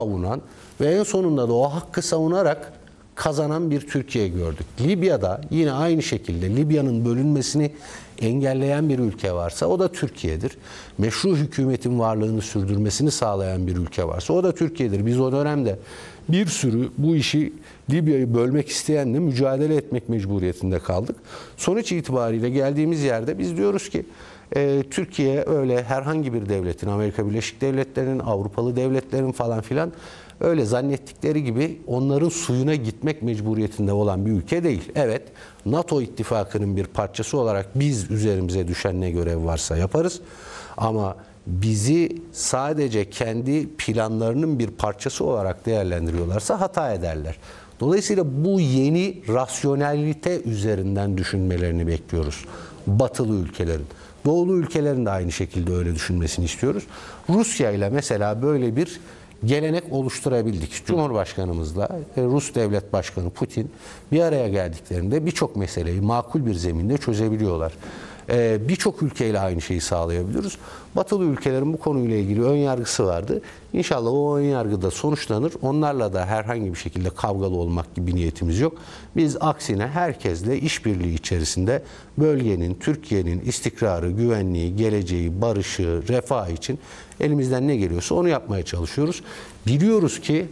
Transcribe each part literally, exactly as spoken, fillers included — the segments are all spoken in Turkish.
savunan ve en sonunda da o hakkı savunarak kazanan bir Türkiye gördük. Libya'da yine aynı şekilde Libya'nın bölünmesini engelleyen bir ülke varsa o da Türkiye'dir. Meşru hükümetin varlığını sürdürmesini sağlayan bir ülke varsa o da Türkiye'dir. Biz o dönemde bir sürü bu işi Libya'yı bölmek isteyenle mücadele etmek mecburiyetinde kaldık. Sonuç itibariyle geldiğimiz yerde biz diyoruz ki e, Türkiye öyle herhangi bir devletin, Amerika Birleşik Devletleri'nin, Avrupalı devletlerin falan filan öyle zannettikleri gibi onların suyuna gitmek mecburiyetinde olan bir ülke değil. Evet, NATO ittifakının bir parçası olarak biz üzerimize düşen ne görev varsa yaparız. Ama bizi sadece kendi planlarının bir parçası olarak değerlendiriyorlarsa hata ederler. Dolayısıyla bu yeni rasyonelite üzerinden düşünmelerini bekliyoruz batılı ülkelerin. Doğulu ülkelerin de aynı şekilde öyle düşünmesini istiyoruz. Rusya ile mesela böyle bir gelenek oluşturabildik. Cumhurbaşkanımızla Rus Devlet Başkanı Putin bir araya geldiklerinde birçok meseleyi makul bir zeminde çözebiliyorlar. Ee, birçok ülkeyle aynı şeyi sağlayabiliyoruz. Batılı ülkelerin bu konuyla ilgili ön yargısı vardı. İnşallah o ön yargı da sonuçlanır. Onlarla da herhangi bir şekilde kavgalı olmak gibi niyetimiz yok. Biz aksine herkesle işbirliği içerisinde bölgenin, Türkiye'nin istikrarı, güvenliği, geleceği, barışı, refahı için elimizden ne geliyorsa onu yapmaya çalışıyoruz. Biliyoruz ki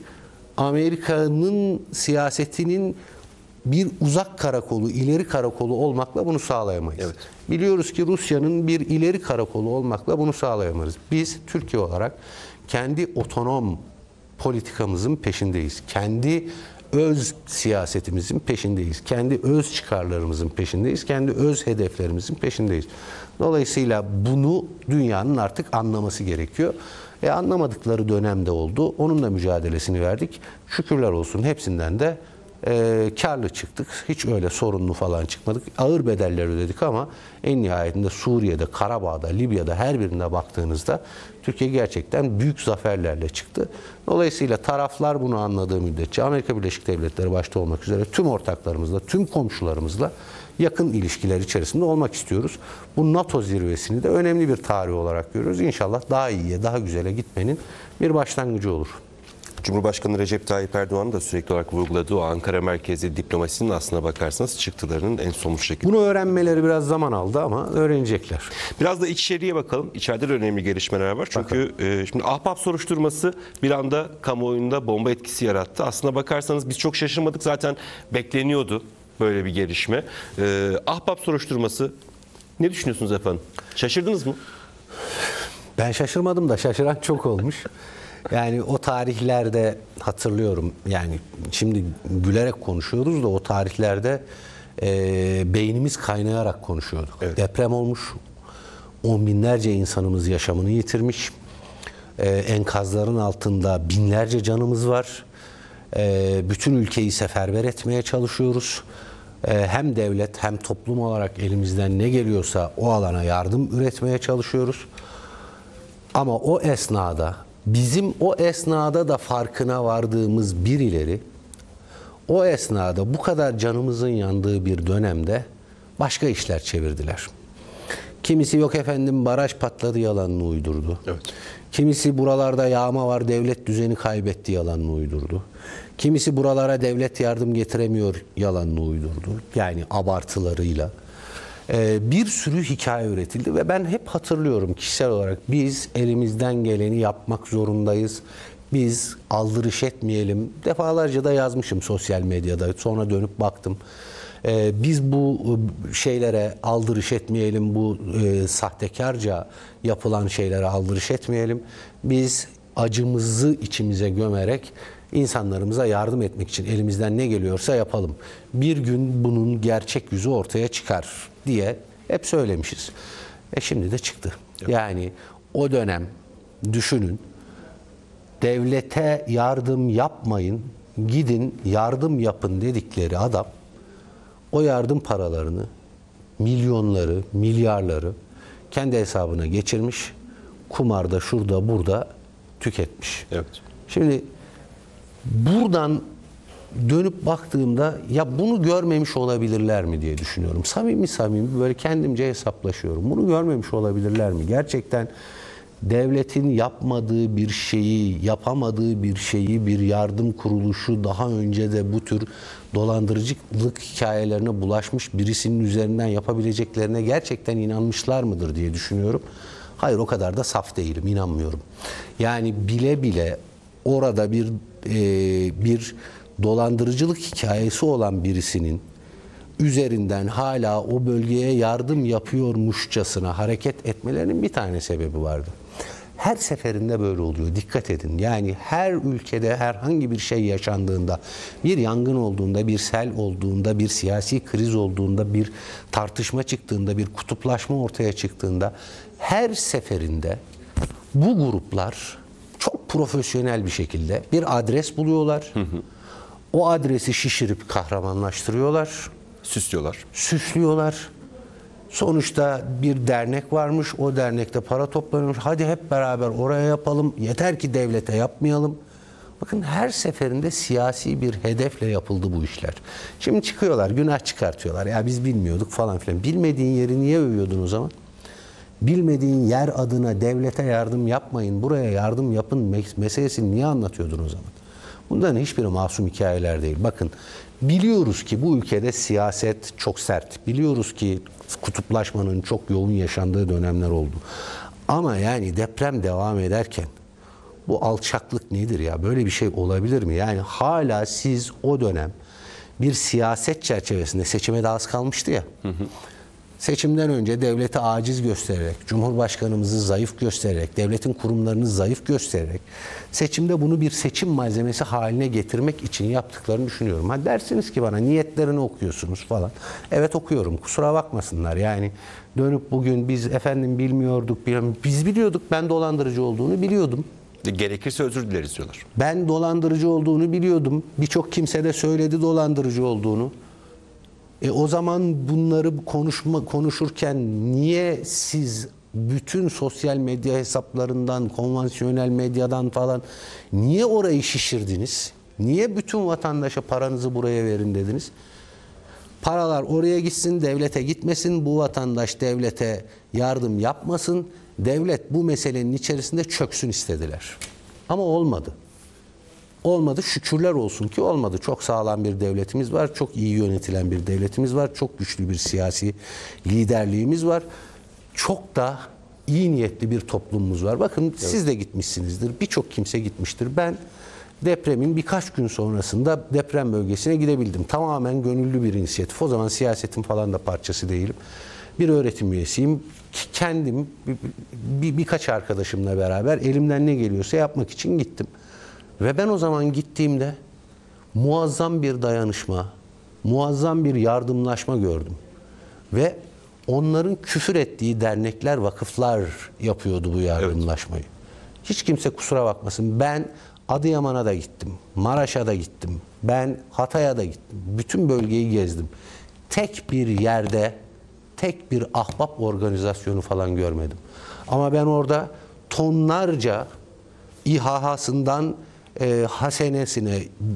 Amerika'nın siyasetinin bir uzak karakolu, ileri karakolu olmakla bunu sağlayamayız. Evet. Biliyoruz ki Rusya'nın bir ileri karakolu olmakla bunu sağlayamayız. Biz Türkiye olarak kendi otonom politikamızın peşindeyiz. Kendi öz siyasetimizin peşindeyiz. Kendi öz çıkarlarımızın peşindeyiz. Kendi öz hedeflerimizin peşindeyiz. Dolayısıyla bunu dünyanın artık anlaması gerekiyor. E anlamadıkları dönemde oldu. Onun da mücadelesini verdik. Şükürler olsun hepsinden de E, karlı çıktık. Hiç öyle sorunlu falan çıkmadık. Ağır bedeller ödedik ama en nihayetinde Suriye'de, Karabağ'da, Libya'da her birine baktığınızda Türkiye gerçekten büyük zaferlerle çıktı. Dolayısıyla taraflar bunu anladığı müddetçe Amerika Birleşik Devletleri başta olmak üzere tüm ortaklarımızla, tüm komşularımızla yakın ilişkiler içerisinde olmak istiyoruz. Bu NATO zirvesini de önemli bir tarih olarak görüyoruz. İnşallah daha iyiye, daha güzele gitmenin bir başlangıcı olur. Cumhurbaşkanı Recep Tayyip Erdoğan da sürekli olarak vurguladığı o Ankara merkezli diplomasinin aslına bakarsanız çıktılarının en somut şekilde. Bunu öğrenmeleri biraz zaman aldı ama öğrenecekler. Biraz da içeriye bakalım. İçeride de önemli gelişmeler var. Çünkü e, şimdi Ahbap soruşturması bir anda kamuoyunda bomba etkisi yarattı. Aslına bakarsanız biz çok şaşırmadık. Zaten bekleniyordu böyle bir gelişme. E, Ahbap soruşturması ne düşünüyorsunuz efendim? Şaşırdınız mı? Ben şaşırmadım da şaşıran çok olmuş. Yani o tarihlerde hatırlıyorum, yani şimdi gülerek konuşuyoruz da o tarihlerde e, beynimiz kaynayarak konuşuyorduk. Evet. Deprem olmuş, on binlerce insanımız yaşamını yitirmiş, e, enkazların altında binlerce canımız var, e, bütün ülkeyi seferber etmeye çalışıyoruz. E, hem devlet hem toplum olarak elimizden ne geliyorsa o alana yardım üretmeye çalışıyoruz. Ama o esnada bizim o esnada da farkına vardığımız birileri o esnada bu kadar canımızın yandığı bir dönemde başka işler çevirdiler. Kimisi yok efendim baraj patladı yalanını uydurdu. Evet. Kimisi buralarda yağma var devlet düzeni kaybetti yalanını uydurdu. Kimisi buralara devlet yardım getiremiyor yalanını uydurdu. Yani abartılarıyla. Bir sürü hikaye üretildi ve ben hep hatırlıyorum kişisel olarak biz elimizden geleni yapmak zorundayız. Biz aldırış etmeyelim. Defalarca da yazmışım sosyal medyada. Sonra dönüp baktım. Biz bu şeylere aldırış etmeyelim. Bu sahtekarca yapılan şeylere aldırış etmeyelim. Biz acımızı içimize gömerek insanlarımıza yardım etmek için elimizden ne geliyorsa yapalım. Bir gün bunun gerçek yüzü ortaya çıkar diye hep söylemişiz. E şimdi de çıktı. Evet. Yani o dönem düşünün, devlete yardım yapmayın, gidin yardım yapın dedikleri adam o yardım paralarını, milyonları, milyarları kendi hesabına geçirmiş, kumarda şurada burada tüketmiş. Evet. Şimdi buradan dönüp baktığımda ya bunu görmemiş olabilirler mi diye düşünüyorum. Samimi samimi böyle kendimce hesaplaşıyorum. Bunu görmemiş olabilirler mi? Gerçekten devletin yapmadığı bir şeyi, yapamadığı bir şeyi bir yardım kuruluşu daha önce de bu tür dolandırıcılık hikayelerine bulaşmış birisinin üzerinden yapabileceklerine gerçekten inanmışlar mıdır diye düşünüyorum. Hayır, o kadar da saf değilim, inanmıyorum. Yani bile bile orada bir e, bir dolandırıcılık hikayesi olan birisinin üzerinden hala o bölgeye yardım yapıyormuşçasına hareket etmelerinin bir tane sebebi vardı. Her seferinde böyle oluyor. Dikkat edin. Yani her ülkede herhangi bir şey yaşandığında, bir yangın olduğunda, bir sel olduğunda, bir siyasi kriz olduğunda, bir tartışma çıktığında, bir kutuplaşma ortaya çıktığında her seferinde bu gruplar çok profesyonel bir şekilde bir adres buluyorlar. Hı hı. O adresi şişirip kahramanlaştırıyorlar. Süslüyorlar. Süslüyorlar. Sonuçta bir dernek varmış. O dernekte para toplanmış. Hadi hep beraber oraya yapalım. Yeter ki devlete yapmayalım. Bakın her seferinde siyasi bir hedefle yapıldı bu işler. Şimdi çıkıyorlar, günah çıkartıyorlar. Ya biz bilmiyorduk falan filan. Bilmediğin yeri niye övüyordun o zaman? Bilmediğin yer adına devlete yardım yapmayın, buraya yardım yapın meselesini niye anlatıyordun o zaman? Bunların hiçbiri masum hikayeler değil. Bakın, biliyoruz ki bu ülkede siyaset çok sert. Biliyoruz ki kutuplaşmanın çok yoğun yaşandığı dönemler oldu. Ama yani deprem devam ederken bu alçaklık nedir ya? Böyle bir şey olabilir mi? Yani hala siz o dönem bir siyaset çerçevesinde, seçime de az kalmıştı ya. Hı hı. Seçimden önce devleti aciz göstererek, Cumhurbaşkanımızı zayıf göstererek, devletin kurumlarını zayıf göstererek seçimde bunu bir seçim malzemesi haline getirmek için yaptıklarını düşünüyorum. Ha dersiniz ki bana niyetlerini okuyorsunuz falan. Evet okuyorum. Kusura bakmasınlar. Yani dönüp bugün biz efendim bilmiyorduk, bilmiyorduk. Biz biliyorduk. Ben dolandırıcı olduğunu biliyordum. Gerekirse özür dileriz diyorlar. Ben dolandırıcı olduğunu biliyordum. Birçok kimse de söyledi dolandırıcı olduğunu. E o zaman bunları konuşma, konuşurken niye siz bütün sosyal medya hesaplarından, konvansiyonel medyadan falan niye orayı şişirdiniz? Niye bütün vatandaşa paranızı buraya verin dediniz? Paralar oraya gitsin, devlete gitmesin, bu vatandaş devlete yardım yapmasın, devlet bu meselenin içerisinde çöksün istediler. Ama olmadı. Olmadı, şükürler olsun ki olmadı. Çok sağlam bir devletimiz var, çok iyi yönetilen bir devletimiz var, çok güçlü bir siyasi liderliğimiz var. Çok da iyi niyetli bir toplumumuz var. Bakın evet. Siz de gitmişsinizdir, birçok kimse gitmiştir. Ben depremin birkaç gün sonrasında deprem bölgesine gidebildim. Tamamen gönüllü bir inisiyatif. O zaman siyasetin falan da parçası değilim. Bir öğretim üyesiyim. Kendim bir, bir, birkaç arkadaşımla beraber elimden ne geliyorsa yapmak için gittim. Ve ben o zaman gittiğimde muazzam bir dayanışma, muazzam bir yardımlaşma gördüm. Ve onların küfür ettiği dernekler, vakıflar yapıyordu bu yardımlaşmayı. Evet. Hiç kimse kusura bakmasın. Ben Adıyaman'a da gittim, Maraş'a da gittim, ben Hatay'a da gittim. Bütün bölgeyi gezdim. Tek bir yerde, tek bir ahbap organizasyonu falan görmedim. Ama ben orada tonlarca İHH'sından e, Hasenesine,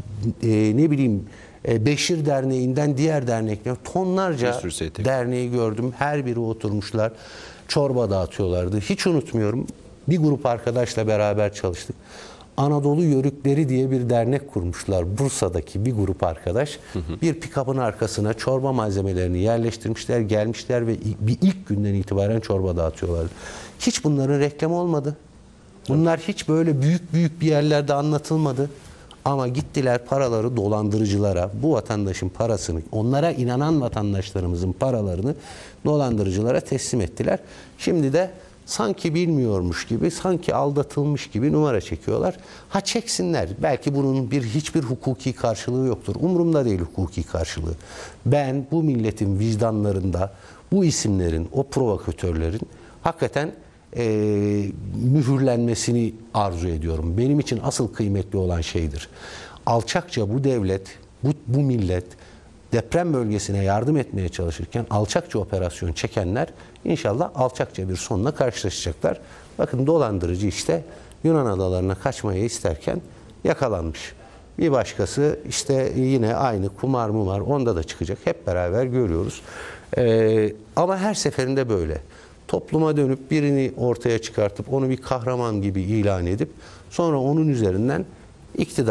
e, ne bileyim e, Beşir Derneği'nden diğer dernekler, tonlarca derneği gördüm. Her biri oturmuşlar, çorba dağıtıyorlardı. Hiç unutmuyorum, bir grup arkadaşla beraber çalıştık. Anadolu Yörükleri diye bir dernek kurmuşlar. Bursa'daki bir grup arkadaş hı hı. bir pikapın arkasına çorba malzemelerini yerleştirmişler, gelmişler ve bir ilk günden itibaren çorba dağıtıyorlardı. Hiç bunların reklamı olmadı. Bunlar hiç böyle büyük büyük bir yerlerde anlatılmadı. Ama gittiler paraları dolandırıcılara, bu vatandaşın parasını, onlara inanan vatandaşlarımızın paralarını dolandırıcılara teslim ettiler. Şimdi de sanki bilmiyormuş gibi, sanki aldatılmış gibi numara çekiyorlar. Ha çeksinler. Belki bunun bir hiçbir hukuki karşılığı yoktur. Umurumda değil hukuki karşılığı. Ben bu milletin vicdanlarında bu isimlerin, o provokatörlerin hakikaten e, mühürlenmesini arzu ediyorum. Benim için asıl kıymetli olan şeydir. Alçakça bu devlet, bu, bu millet deprem bölgesine yardım etmeye çalışırken alçakça operasyon çekenler inşallah alçakça bir sonla karşılaşacaklar. Bakın dolandırıcı işte Yunan adalarına kaçmayı isterken yakalanmış. Bir başkası işte yine aynı kumar mumar onda da çıkacak. Hep beraber görüyoruz. Ee, ama her seferinde böyle. topluma dönüp birini ortaya çıkartıp onu bir kahraman gibi ilan edip sonra onun üzerinden iktidar